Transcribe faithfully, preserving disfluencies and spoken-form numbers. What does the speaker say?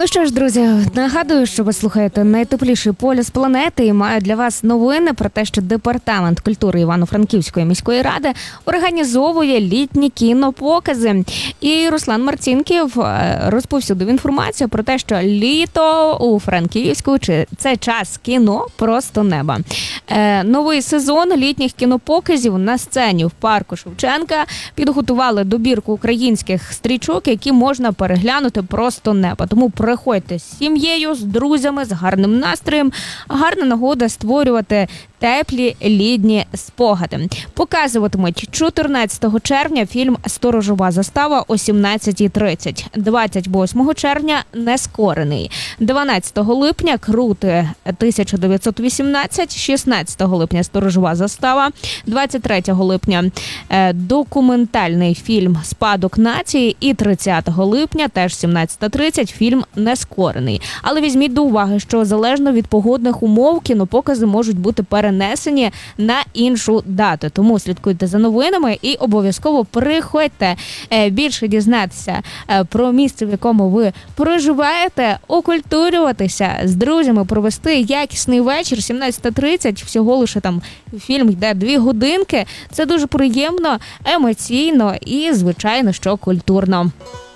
Ну що ж, друзі, нагадую, що ви слухаєте найтепліший полюс планети і маю для вас новини про те, що Департамент культури Івано-Франківської міської ради організовує літні кінопокази. І Руслан Марцінків розповсюдив інформацію про те, що літо у Франківську – це час кіно просто неба. Е, новий сезон літніх кінопоказів на сцені в парку Шевченка підготували добірку українських стрічок, які можна переглянути просто неба. Тому приходьте з сім'єю, з друзями, з гарним настроєм. Гарна нагода створювати теплі літні спогади. Показуватимуть чотирнадцятого червня фільм «Сторожова застава» о сімнадцятій тридцять. двадцять восьмого червня «Нескорений». дванадцятого липня «Крути тисяча дев'ятсот вісімнадцять», шістнадцятого липня «Сторожова застава», двадцять третього липня документальний фільм «Спадок нації» і тридцятого липня, теж сімнадцята тридцять, фільм «Нескорений». Але візьміть до уваги, що залежно від погодних умов кінопокази можуть бути перенесені на іншу дату. Тому слідкуйте за новинами і обов'язково приходьте більше дізнатися про місце, в якому ви проживаєте, окультурюватися з друзями, провести якісний вечір. сімнадцята тридцять, всього лише там фільм йде дві годинки. Це дуже приємно, емоційно і, звичайно, що культурно.